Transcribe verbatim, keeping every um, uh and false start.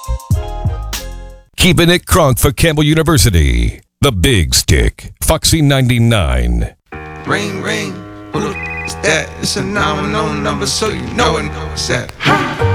Keeping it crunk for Campbell University. The Big Stick. Foxy ninety-nine. Ring, ring. Who the f- is that? It's a nine one zero number, so you know it. What's that?